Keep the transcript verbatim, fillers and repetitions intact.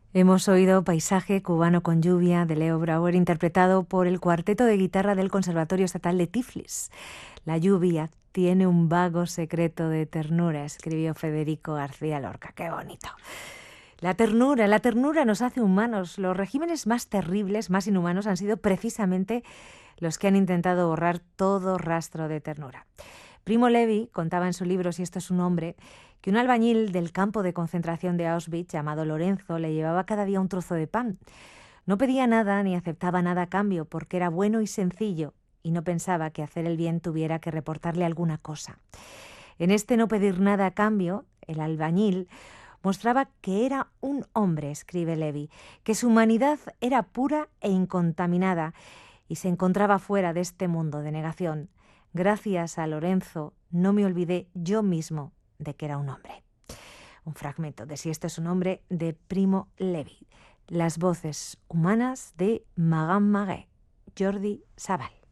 Hemos oído Paisaje cubano con lluvia de Leo Brouwer, interpretado por el cuarteto de guitarra del Conservatorio Estatal de Tiflis. La lluvia tiene un vago secreto de ternura, escribió Federico García Lorca. ¡Qué bonito! La ternura, la ternura nos hace humanos. Los regímenes más terribles, más inhumanos, han sido precisamente los que han intentado borrar todo rastro de ternura. Primo Levi contaba en su libro Si esto es un hombre, que un albañil del campo de concentración de Auschwitz, llamado Lorenzo, le llevaba cada día un trozo de pan. No pedía nada ni aceptaba nada a cambio, porque era bueno y sencillo, y no pensaba que hacer el bien tuviera que reportarle alguna cosa. En este no pedir nada a cambio, el albañil mostraba que era un hombre, escribe Levi, que su humanidad era pura e incontaminada y se encontraba fuera de este mundo de negación. Gracias a Lorenzo no me olvidé yo mismo de que era un hombre. Un fragmento de Si esto es un hombre de Primo Levi. Las voces humanas de Magan Magué, Jordi Sabal.